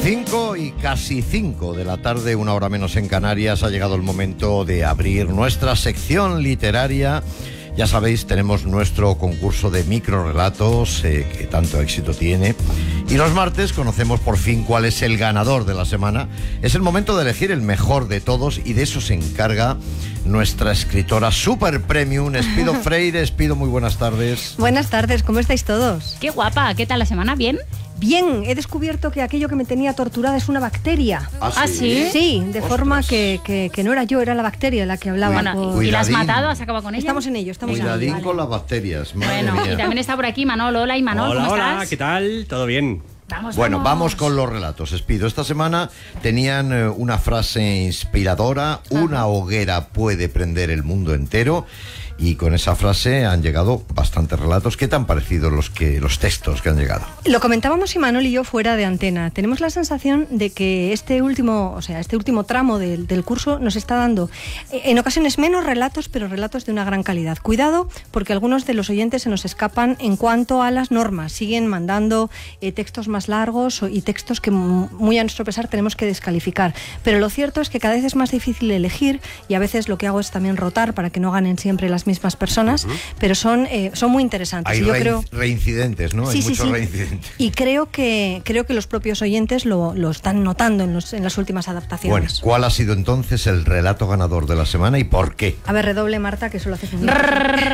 5 y casi 5 de la tarde, una hora menos en Canarias, ha llegado el momento de abrir nuestra sección literaria. Ya sabéis, tenemos nuestro concurso de microrelatos que tanto éxito tiene. Y los martes conocemos por fin cuál es el ganador de la semana. Es el momento de elegir el mejor de todos y de eso se encarga nuestra escritora super premium, Espido Freire. Espido, muy buenas tardes. Buenas tardes, ¿cómo estáis todos? Qué guapa, ¿qué tal la semana? ¿Bien? Bien, he descubierto que aquello que me tenía torturada es una bacteria. ¿Ah, sí? Sí, de forma que no era yo, era la bacteria la que hablaba. Bueno, ¿y la has matado? ¿Has acabado con ella? Estamos en ello, estamos en ello. Cuidadín con las bacterias, madre Bueno, mía. y también está por aquí Manol. Hola, y Manol, ¿cómo estás? Hola, ¿qué tal? ¿Todo bien? Vamos con los relatos, Espido. Esta semana tenían una frase inspiradora: una hoguera puede prender el mundo entero. Y con esa frase han llegado bastantes relatos. ¿Qué te han parecido los textos que han llegado? Lo comentábamos Imanol y yo fuera de antena. Tenemos la sensación de que este último tramo del curso nos está dando en ocasiones menos relatos, pero relatos de una gran calidad. Cuidado, porque algunos de los oyentes se nos escapan en cuanto a las normas. Siguen mandando textos más largos y textos que muy a nuestro pesar tenemos que descalificar. Pero lo cierto es que cada vez es más difícil elegir y a veces lo que hago es también rotar para que no ganen siempre las mismas personas, pero son muy interesantes. Hay creo reincidentes, ¿no? Sí, Hay sí, muchos sí. reincidentes. Y creo que los propios oyentes lo están notando en las últimas Bueno, adaptaciones. ¿cuál ha sido entonces el relato ganador de la semana y por qué? A ver, redoble, Marta, que eso lo haces muy bien.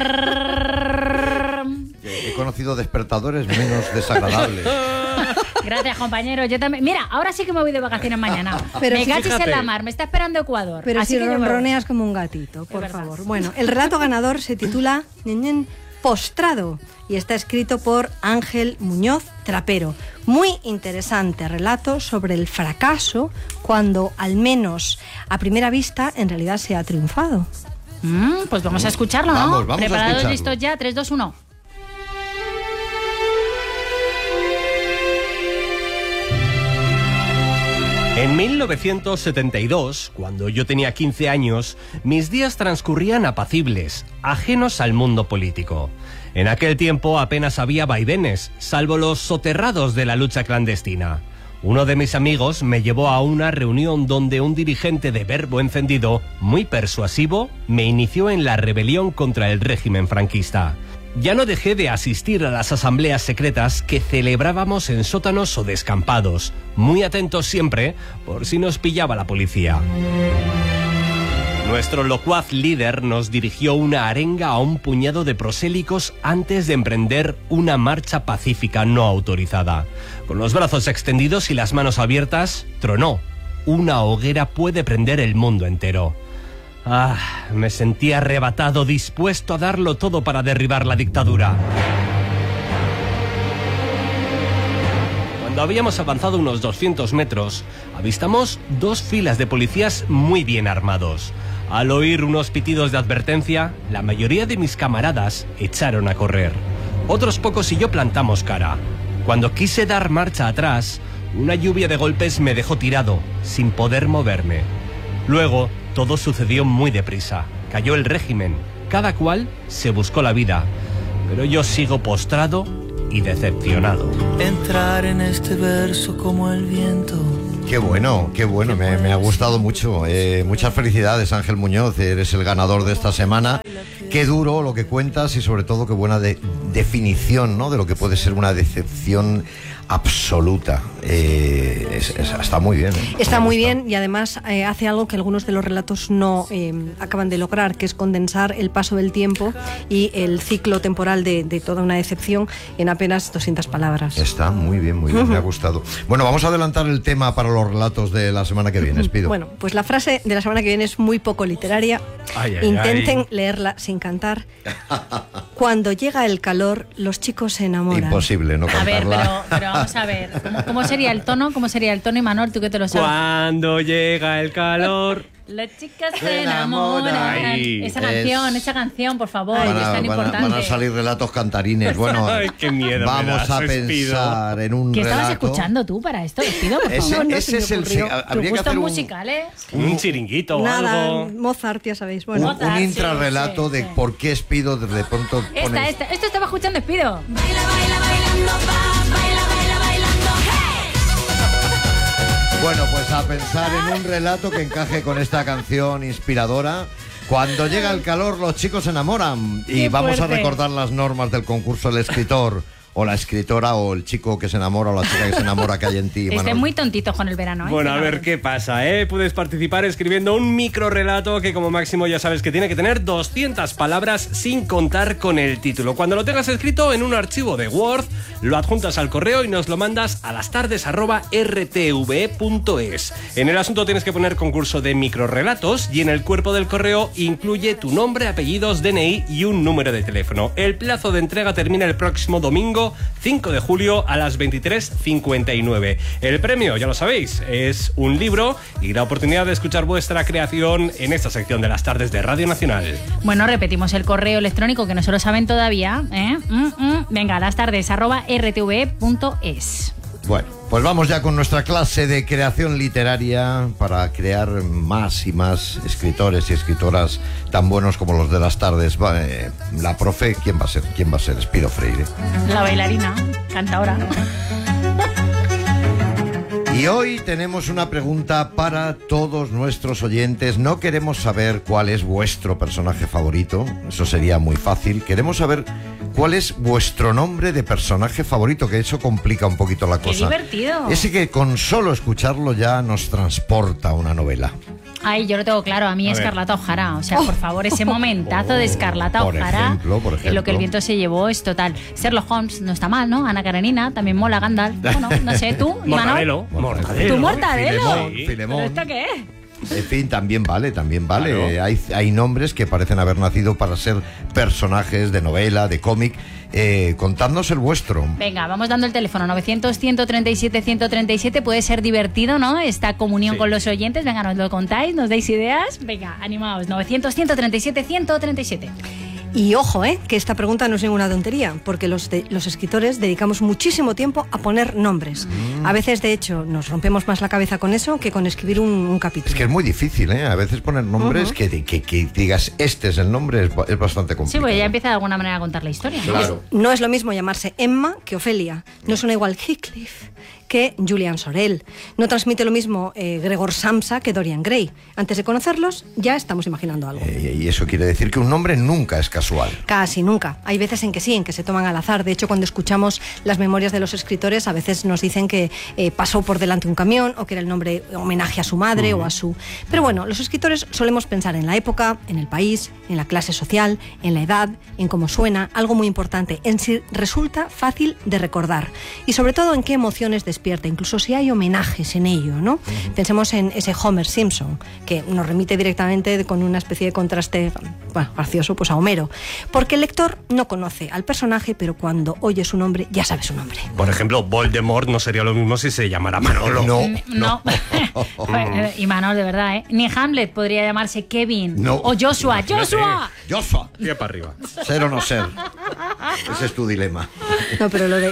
He conocido despertadores menos desagradables. Gracias, compañero. Yo también. Mira, ahora sí que me voy de vacaciones mañana. Pero me sí, cachis fíjate. en la mar, me está esperando Ecuador. Pero así si que yo me voy. ronroneas como un gatito, por verdad. favor. Bueno, el relato ganador se titula Postrado y está escrito por Ángel Muñoz Trapero. Muy interesante relato sobre el fracaso cuando, al menos a primera vista, en realidad se ha triunfado. Pues vamos a escucharlo, ¿no? Vamos a ¿Preparados, escucharlo. listos ya? 3, 2, 1. En 1972, cuando yo tenía 15 años, mis días transcurrían apacibles, ajenos al mundo político. En aquel tiempo apenas había vaivenes, salvo los soterrados de la lucha clandestina. Uno de mis amigos me llevó a una reunión donde un dirigente de verbo encendido, muy persuasivo, me inició en la rebelión contra el régimen franquista. Ya no dejé de asistir a las asambleas secretas que celebrábamos en sótanos o descampados, muy atentos siempre por si nos pillaba la policía. Nuestro locuaz líder nos dirigió una arenga a un puñado de prosélicos antes de emprender una marcha pacífica no autorizada. Con los brazos extendidos y las manos abiertas, tronó: una hoguera puede prender el mundo entero. Me sentí arrebatado, dispuesto a darlo todo para derribar la dictadura. Cuando habíamos avanzado unos 200 metros, avistamos 2 filas de policías muy bien armados. Al oír unos pitidos de advertencia, la mayoría de mis camaradas echaron a correr. Otros pocos y yo plantamos cara. Cuando quise dar marcha atrás, una lluvia de golpes me dejó tirado, sin poder moverme. Luego, todo sucedió muy deprisa. Cayó el régimen. Cada cual se buscó la vida. Pero yo sigo postrado y decepcionado. Entrar en este verso como el viento. Qué bueno, me ha gustado mucho. Muchas felicidades, Ángel Muñoz, eres el ganador de esta semana. Qué duro lo que cuentas y sobre todo qué buena definición, ¿no?, de lo que puede ser una decepción absoluta. Está muy bien. Está muy bien y además hace algo que algunos de los relatos no acaban de lograr, que es condensar el paso del tiempo y el ciclo temporal de toda una decepción en apenas 200 palabras. Está muy bien, me ha gustado. Bueno, vamos a adelantar el tema para los relatos de la semana que viene, Espido. Bueno, pues la frase de la semana que viene es muy poco literaria. Intenten leerla sin cantar. Cuando llega el calor, los chicos se enamoran. Imposible no A ver, cantarla. pero vamos a ver. ¿Cómo sería el tono? ¿Cómo sería el tono, Imanol? ¿Tú qué te lo sabes? Cuando llega el calor. Las chicas se enamoran. Ay, esa canción, por favor, Van es a, tan importante. van a salir relatos cantarines. Bueno, Ay, qué miedo me vamos das, a Espido. pensar en un ¿Qué relato. estabas escuchando tú para esto? Pido, por favor. Ese es el... ¿Tus habría que gustos hacer musicales? Un chiringuito o Nada, algo. Mozart, ya sabéis. Bueno, Mozart, un sí, intrarrelato sí, de sí. por qué Espido de pronto pone... Esto estaba escuchando Espido. Baila, baila, bailando, va, baila, baila, bailando, hey. Bueno, pues a pensar en un relato que encaje con esta canción inspiradora. Cuando llega el calor, los chicos se enamoran. Y Qué vamos a fuerte. recordar las normas del concurso del escritor, o la escritora, o el chico que se enamora, o la chica que se enamora que hay en ti. Estén Manolo. muy tontitos con el verano, ¿eh? Bueno, a ver Fíjate. qué pasa, ¿eh? Puedes participar escribiendo un microrelato que como máximo ya sabes que tiene que tener 200 palabras sin contar con el título. Cuando lo tengas escrito en un archivo de Word, lo adjuntas al correo y nos lo mandas a lastardes@rtve.es. En el asunto tienes que poner concurso de microrelatos y en el cuerpo del correo incluye tu nombre, apellidos, DNI y un número de teléfono. El plazo de entrega termina el próximo domingo 5 de julio a las 23:59. El premio, ya lo sabéis, es un libro y la oportunidad de escuchar vuestra creación en esta sección de las tardes de Radio Nacional. Bueno, repetimos el correo electrónico que no se lo saben todavía, ¿eh? Venga, lastardes@rtve.es. Bueno, pues vamos ya con nuestra clase de creación literaria para crear más y más escritores y escritoras tan buenos como los de las tardes. La profe, ¿quién va a ser? ¿Quién va a ser? Espiro Freire. La bailarina, cantadora. Y hoy tenemos una pregunta para todos nuestros oyentes. No queremos saber cuál es vuestro personaje favorito, eso sería muy fácil. Queremos saber cuál es vuestro nombre de personaje favorito, que eso complica un poquito la ¡Qué cosa. divertido! Ese que con solo escucharlo ya nos transporta a una novela. Ay, yo lo tengo claro, a mí A ver. Escarlata O'Hara. O sea, por favor, ese momentazo de Escarlata Por O'Hara. ejemplo. En lo que el viento se llevó es total. Sherlock Holmes no está mal, ¿no? Ana Karenina también mola, Gandalf. Bueno, no sé, tú, Imanol. Mortadelo. ¿Tu Mortadelo? Filemón, Sí. Filemón. ¿Pero esto qué es? En fin, también vale, también vale. Claro. Hay nombres que parecen haber nacido para ser personajes de novela, de cómic. Contadnos el vuestro. Venga, vamos dando el teléfono 900-137-137. Puede ser divertido, ¿no? Esta comunión Sí. con los oyentes. Venga, nos lo contáis, nos dais ideas. Venga, animaos. 900-137-137. Y ojo, que esta pregunta no es ninguna tontería, porque los escritores dedicamos muchísimo tiempo a poner nombres. A veces, de hecho, nos rompemos más la cabeza con eso que con escribir un capítulo. Es que es muy difícil, ¿eh? A veces poner nombres que digas, este es el nombre, es bastante complicado. Sí, pues ya empieza de alguna manera a contar la historia, ¿no? Claro. No es lo mismo llamarse Emma que Ofelia. No suena igual Heathcliff que Julian Sorel. No transmite lo mismo Gregor Samsa que Dorian Gray. Antes de conocerlos, ya estamos imaginando algo. Y eso quiere decir que un nombre nunca es casual. Casi nunca. Hay veces en que sí, en que se toman al azar. De hecho, cuando escuchamos las memorias de los escritores, a veces nos dicen que pasó por delante un camión o que era el nombre homenaje a su madre o a su... Pero bueno, los escritores solemos pensar en la época, en el país, en la clase social, en la edad, en cómo suena, algo muy importante, en si resulta fácil de recordar y sobre todo en qué emociones despierta, incluso si hay homenajes en ello, ¿no? Pensemos en ese Homer Simpson, que nos remite directamente con una especie de contraste, bueno, gracioso, pues a Homero. Porque el lector no conoce al personaje, pero cuando oye su nombre, ya sabe su nombre. Por ejemplo, Voldemort no sería lo mismo si se llamara Manolo. No. Y Manol, de verdad, ¿eh? Ni Hamlet podría llamarse Kevin. No. O Joshua. Imagínate. ¡Joshua! Joshua, Pie para arriba. ser o no ser. Ese es tu dilema. No, pero lo de...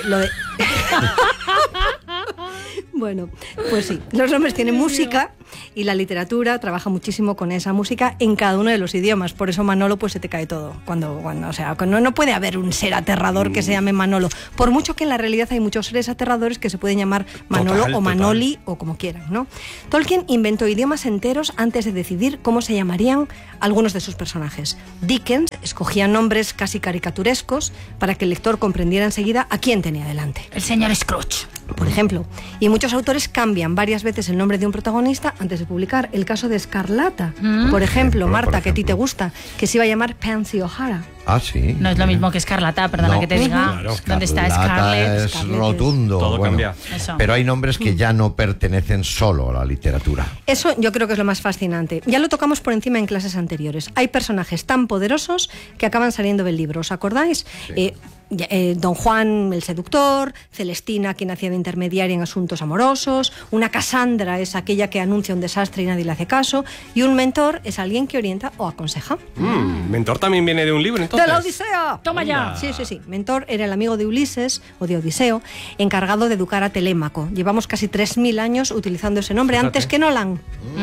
Bueno, pues sí, los nombres tienen música y la literatura trabaja muchísimo con esa música en cada uno de los idiomas. Por eso Manolo pues se te cae todo. O sea, no puede haber un ser aterrador que se llame Manolo. Por mucho que en la realidad hay muchos seres aterradores que se pueden llamar Manolo Total, o Manoli o como quieran, ¿no? Tolkien inventó idiomas enteros antes de decidir cómo se llamarían algunos de sus personajes. Dickens escogía nombres casi caricaturescos para que el lector comprendiera enseguida a quién tenía delante. El señor Scrooge. Por ejemplo, y muchos autores cambian varias veces el nombre de un protagonista antes de publicar. El caso de Escarlata, por ejemplo, Marta, que a ti te gusta, que se iba a llamar Pansy O'Hara. Ah, sí. No es lo mismo que Escarlata, perdona No. que te diga. Claro. ¿Dónde está Escarlata Scarlett? es Scarlett rotundo. Todo cambia. Eso. Pero hay nombres que ya no pertenecen solo a la literatura. Eso yo creo que es lo más fascinante. Ya lo tocamos por encima en clases anteriores. Hay personajes tan poderosos que acaban saliendo del libro. ¿Os acordáis? Don Juan el seductor, Celestina quien hacía de intermediaria en asuntos amorosos, una Cassandra es aquella que anuncia un desastre y nadie le hace caso, y un mentor es alguien que orienta o aconseja. Mentor también viene de un libro, entonces. ¡De la Odisea! ¡Toma ya! Sí. Mentor era el amigo de Ulises, o de Odiseo, encargado de educar a Telémaco. Llevamos casi 3000 años utilizando ese nombre, Fíjate. antes que Nolan.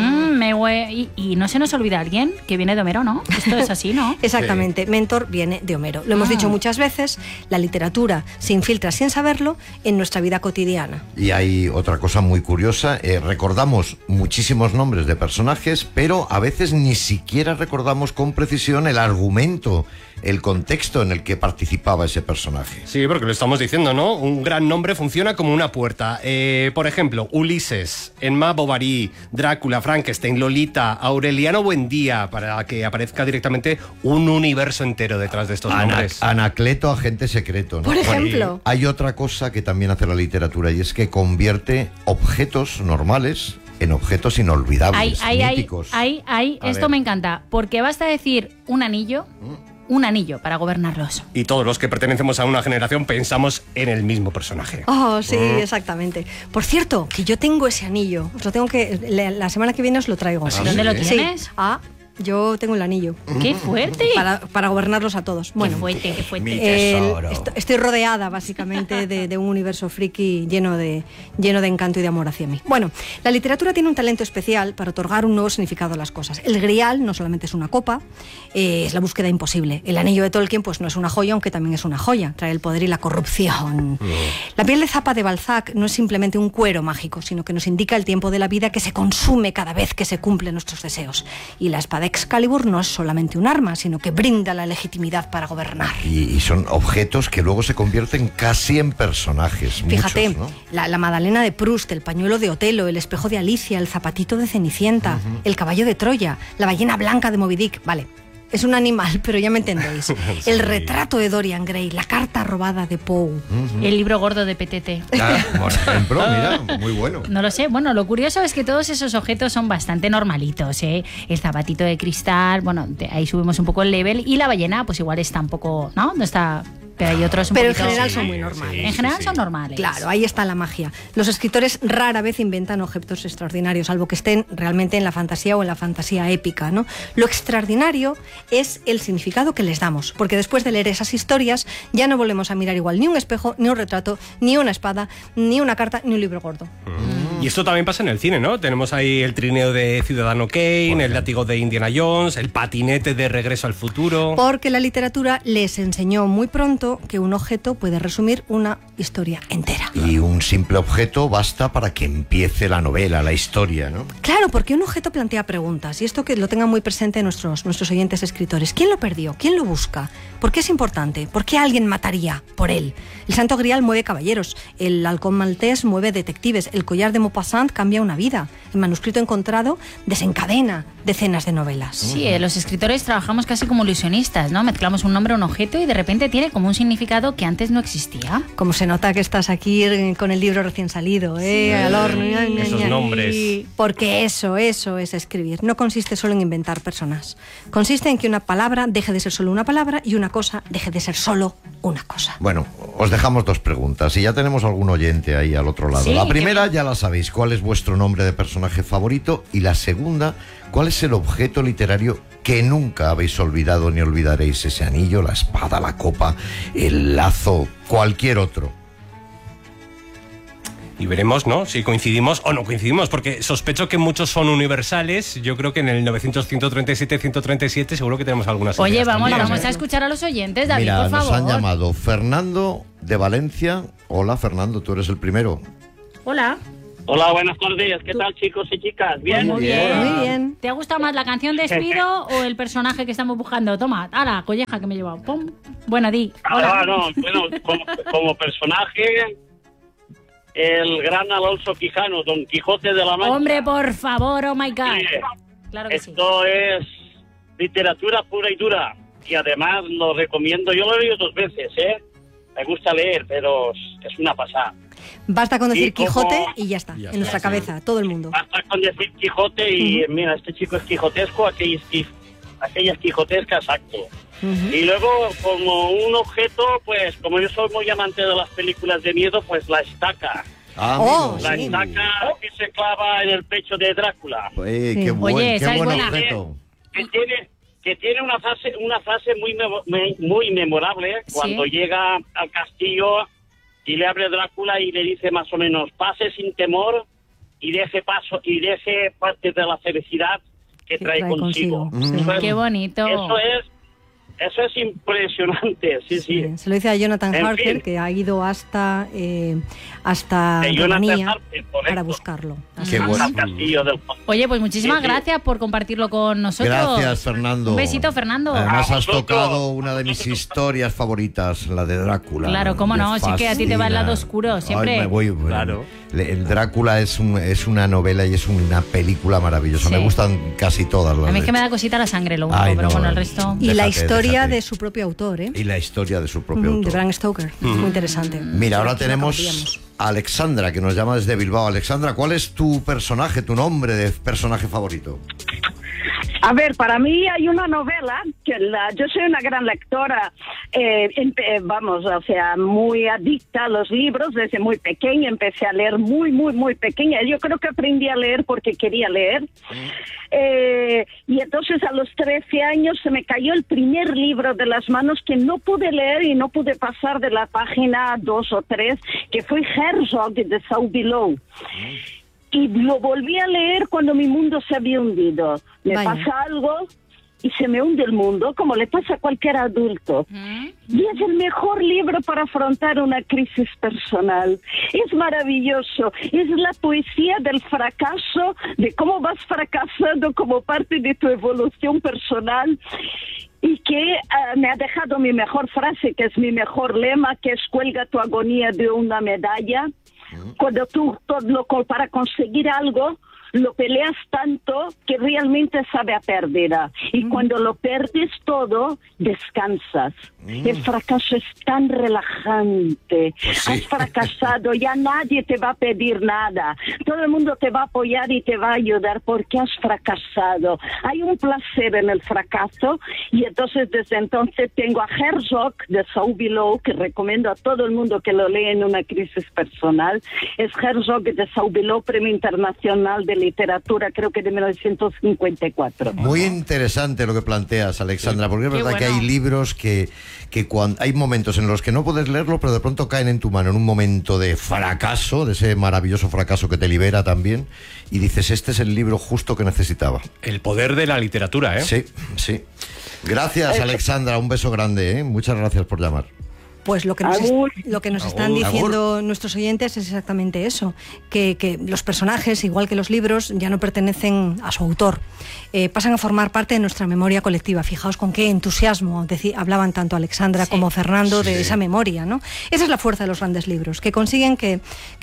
Y no se nos olvida alguien que viene de Homero, ¿no? Esto es así, ¿no? Exactamente, Mentor viene de Homero. Lo hemos dicho muchas veces, la literatura se infiltra sin saberlo en nuestra vida cotidiana. Y hay otra cosa muy curiosa, recordamos muchísimos nombres de personajes, pero a veces ni siquiera recordamos con precisión el argumento, el contexto en el que participaba ese personaje. Sí, porque lo estamos diciendo, ¿no? Un gran nombre funciona como una puerta. Por ejemplo, Ulises, Emma Bovary, Drácula, Frankenstein, Lolita, Aureliano Buendía, para que aparezca directamente un universo entero detrás de estos nombres. Anacleto, agente secreto, ¿no? Por ejemplo. Hay otra cosa que también hace la literatura y es que convierte objetos normales en objetos inolvidables, míticos. Esto me encanta, porque basta decir un anillo para gobernarlos. Y todos los que pertenecemos a una generación pensamos en el mismo personaje. Oh, sí, exactamente. Por cierto, que yo tengo ese anillo. Os lo tengo que... La semana que viene os lo traigo. ¿Dónde lo tienes? Sí. Yo tengo el anillo. ¡Qué fuerte! Para gobernarlos a todos. Bueno, qué fuerte. Mi tesoro. Estoy rodeada básicamente de un universo friki lleno de encanto y de amor hacia mí. Bueno, la literatura tiene un talento especial para otorgar un nuevo significado a las cosas. El Grial no solamente es una copa, es la búsqueda imposible. El anillo de Tolkien pues no es una joya, aunque también es una joya. Trae el poder y la corrupción. La piel de Zapa de Balzac no es simplemente un cuero mágico, sino que nos indica el tiempo de la vida que se consume cada vez que se cumplen nuestros deseos. Y la espada Excalibur no es solamente un arma, sino que brinda la legitimidad para gobernar. Y son objetos que luego se convierten casi en personajes. Fíjate, muchos, ¿no? la Madalena de Proust, el pañuelo de Otelo, el espejo de Alicia, el zapatito de Cenicienta, el caballo de Troya, la ballena blanca de Moby Dick. Vale, es un animal, pero ya me entendéis. Sí. El retrato de Dorian Gray, la carta robada de Poe. El libro gordo de PTT. Por ejemplo, mira, muy bueno. No lo sé. Bueno, lo curioso es que todos esos objetos son bastante normalitos, ¿eh? El zapatito de cristal, bueno, ahí subimos un poco el level. Y la ballena, pues igual está un poco, ¿no? No está... Pero hay otros un Pero poquito... en general son muy normales. En general son normales. Claro, ahí está la magia. Los escritores rara vez inventan objetos extraordinarios, salvo que estén realmente en la fantasía o en la fantasía épica, ¿no? Lo extraordinario es el significado que les damos, porque después de leer esas historias ya no volvemos a mirar igual ni un espejo, ni un retrato, ni una espada, ni una carta, ni un libro gordo. Y esto también pasa en el cine, ¿no? Tenemos ahí el trineo de Ciudadano Kane, el látigo de Indiana Jones, el patinete de Regreso al Futuro... Porque la literatura les enseñó muy pronto que un objeto puede resumir una historia entera. Y un simple objeto basta para que empiece la novela, la historia, ¿no? Claro, porque un objeto plantea preguntas, y esto que lo tengan muy presente nuestros oyentes escritores. ¿Quién lo perdió? ¿Quién lo busca? ¿Por qué es importante? ¿Por qué alguien mataría por él? El Santo Grial mueve caballeros, el halcón maltés mueve detectives, el collar de Maupassant cambia una vida, el manuscrito encontrado desencadena decenas de novelas. Sí, los escritores trabajamos casi como ilusionistas, ¿no? Mezclamos un nombre, un objeto y de repente tiene como un significado que antes no existía. Como se nota que estás aquí con el libro recién salido, al horno. Esos nombres. Porque eso es escribir. No consiste solo en inventar personas. Consiste en que una palabra deje de ser solo una palabra y una cosa deje de ser solo una cosa. Bueno, os dejamos dos preguntas y ya tenemos algún oyente ahí al otro lado. Sí, la primera ya la sabéis, ¿cuál es vuestro nombre de personaje favorito? Y la segunda, ¿cuál es el objeto literario que nunca habéis olvidado ni olvidaréis? Ese anillo, la espada, la copa, el lazo, cualquier otro. Y veremos, ¿no? Si coincidimos o no coincidimos, porque sospecho que muchos son universales. Yo creo que en el 900, 137, 137 seguro que tenemos algunas. Oye, vamos también, a escuchar a los oyentes, David, Mira, por favor. nos han llamado Fernando de Valencia. Hola, Fernando, tú eres el primero. Hola. Hola, buenas tardes. ¿Qué tal, chicos y chicas? ¿Bien? Muy bien. Muy bien. ¿Te ha gustado más la canción de Speedo o el personaje que estamos buscando? Toma, ala, colleja que me he llevado. Pum. Bueno, di. Hola. No, bueno, como personaje, el gran Alonso Quijano, Don Quijote de la Mancha. Hombre, por favor, oh my God. Sí, Claro que sí. esto es literatura pura y dura. Y además lo recomiendo. Yo lo he leído 2 veces, ¿eh? Me gusta leer, pero es una pasada. Basta con decir Y como- Quijote y ya está, en nuestra cabeza, todo el mundo. Basta con decir Quijote y mira, este chico es quijotesco, aquellas quijotescas, exacto. Y luego, como un objeto, pues como yo soy muy amante de las películas de miedo, pues la estaca. Oh, La sí. estaca que se clava en el pecho de Drácula. Qué Sí. buen, Oye, qué esa es buen buena. objeto. Que tiene una frase muy memorable cuando llega al castillo y le abre Drácula y le dice más o menos, pase sin temor y deje paso y deje parte de la felicidad que trae consigo. Sí. Qué bonito. Eso es impresionante, sí. Se lo dice a Jonathan En Harker, fin. que ha ido hasta De Jonathan Rumanía Harker, correcto. para buscarlo. Qué bueno. Al castillo del Oye, pues muchísimas Sí, sí. gracias por compartirlo con nosotros. Gracias, Fernando. Un besito, Fernando. Además A has vosotros. tocado una de mis historias favoritas, la de Drácula. Claro, cómo Me no, sí que a ti te va el lado fascina. oscuro, siempre. Ay, me voy, Claro. El Drácula es una novela y es una película maravillosa. Sí. Me gustan casi todas las A mí es de que me hecho. da cosita la sangre lo único, Ay, pero no, bueno, el resto... Y la Déjate, historia déjate. de su propio autor, ¿eh? Y la historia de su propio De autor. Bram Stoker. Muy interesante. Mira, ahora Aquí la tenemos cambiamos. a Alexandra, que nos llama desde Bilbao. Alexandra, ¿cuál es tu personaje, tu nombre de personaje favorito? A ver, para mí hay una novela que yo soy una gran lectora, muy adicta a los libros desde muy pequeña. Empecé a leer muy pequeña. Yo creo que aprendí a leer porque quería leer. Y entonces a los 13 años se me cayó el primer libro de las manos que no pude leer y no pude pasar de la página 2 o 3, que fue Herzog de Saubelow. Y lo volví a leer cuando mi mundo se había hundido. Me Vaya. pasa algo y se me hunde el mundo, como le pasa a cualquier adulto. Y es el mejor libro para afrontar una crisis personal. Es maravilloso. Es la poesía del fracaso, de cómo vas fracasando como parte de tu evolución personal. Y que me ha dejado mi mejor frase, que es mi mejor lema, que es: cuelga tu agonía de una medalla. Cuando tú para conseguir algo lo peleas tanto que realmente sabe a pérdida. Y cuando lo perdes todo, descansas. El fracaso es tan relajante. Pues sí. Has fracasado, ya nadie te va a pedir nada. Todo el mundo te va a apoyar y te va a ayudar porque has fracasado. Hay un placer en el fracaso, y entonces desde entonces tengo a Herzog de Saubelow, que recomiendo a todo el mundo que lo lea en una crisis personal. Es Herzog de Saubelow, Premio Internacional de Literatura, creo que de 1954. Muy interesante lo que planteas, Alexandra, porque es Qué verdad que bueno. hay libros que cuando hay momentos en los que no puedes leerlo, pero de pronto caen en tu mano en un momento de fracaso, de ese maravilloso fracaso que te libera también, y dices, este es el libro justo que necesitaba. El poder de la literatura, ¿eh? Sí, sí. Gracias, Alexandra, un beso grande, ¿eh? Muchas gracias por llamar. Pues lo que nos, Agur. lo que nos están Agur. diciendo nuestros oyentes es exactamente eso, que los personajes, igual que los libros, ya no pertenecen a su autor, pasan a formar parte de nuestra memoria colectiva. Fijaos con qué entusiasmo hablaban tanto Alexandra como Fernando de esa memoria, ¿no? Esa es la fuerza de los grandes libros, que consiguen que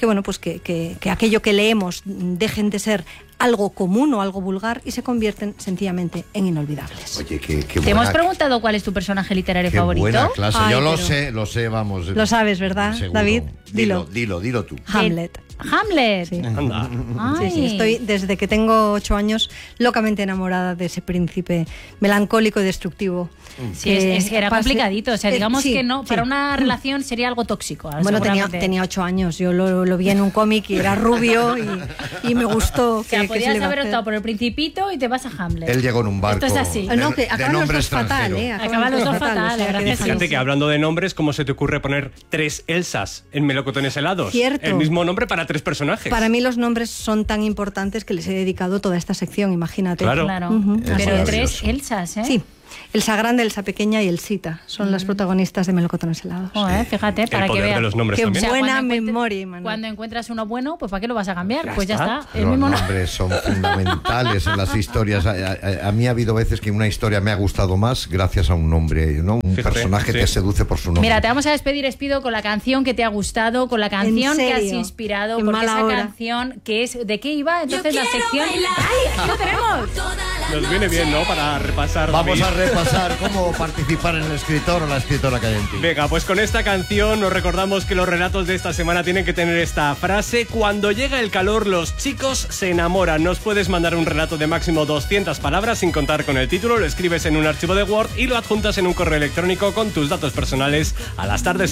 aquello que leemos dejen de ser algo común o algo vulgar y se convierten sencillamente en inolvidables. Oye, qué ¿Te buena, hemos preguntado cuál es tu personaje literario qué favorito? buena clase. Ay, Yo lo pero- sé, vamos. Lo sabes, ¿verdad, seguro. David? Dilo. Dilo tú. Hamlet. Hamlet. Sí. Anda. Ay. Sí, estoy desde que tengo 8 años locamente enamorada de ese príncipe melancólico y destructivo. Sí, era complicadito. O sea, digamos sí, que no, sí. para una relación sería algo tóxico. Bueno, seguramente. tenía 8 años. Yo lo vi en un cómic y era rubio y me gustó. O sea, ¿Qué se podías le va a haber hacer? optado por el Principito y te vas a Hamlet. Él llegó en un barco. Esto es así. No, que de acaban los nombre dos fatal, extranjero. Acaban los dos fatal, la o sea, verdad que que déjalo. Fíjate que hablando de nombres, ¿cómo se te ocurre poner 3 Elsas en Melocotones helados? Cierto. El mismo nombre para 3 personajes. Para mí los nombres son tan importantes que les he dedicado toda esta sección, imagínate. Claro. Claro. Ujú. Es Pero maravilloso. 3 Elsas, ¿eh? Sí. Elsa Grande, Elsa Pequeña y Elsita son las protagonistas de Melocotones helados. Joder, fíjate, para poder que de veas. los nombres Qué también. buena cuando encuentres- memoria, Imanol. Cuando encuentras uno bueno, pues ¿para qué lo vas a cambiar? Ya Pues ya está. está. El Los mismo nombres son fundamentales en las historias. A mí ha habido veces que una historia me ha gustado más gracias a un nombre, ¿no? Un Fíjate, personaje sí. te seduce por su nombre. Mira, te vamos a despedir, Espido, con la canción que te ha gustado, con la canción que has serio? inspirado, Qué porque mala esa hora. canción que es ¿de qué iba? Entonces la sección. ¡Ay, aquí lo tenemos! Nos viene bien, ¿no? Para repasar. Vamos David. a repasar cómo participar en el escritor o la escritora que hay en ti. Venga, pues con esta canción nos recordamos que los relatos de esta semana tienen que tener esta frase: cuando llega el calor, los chicos se enamoran. Nos puedes mandar un relato de máximo 200 palabras sin contar con el título, lo escribes en un archivo de Word y lo adjuntas en un correo electrónico con tus datos personales a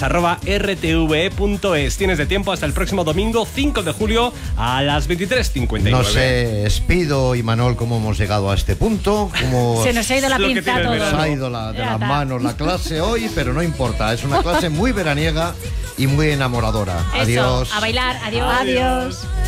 lastardes@rtve.es. Tienes de tiempo hasta el próximo domingo 5 de julio a las 23:59. No sé, Espido y Manol, cómo hemos llegado a este punto, cómo Se nos ha ido la Es lo que pinza tiene el todo. verano. nos ha ido de Ya las está. manos la clase hoy, pero no importa, es una clase muy veraniega y muy enamoradora. Eso, Adiós. a bailar, adiós. Adiós.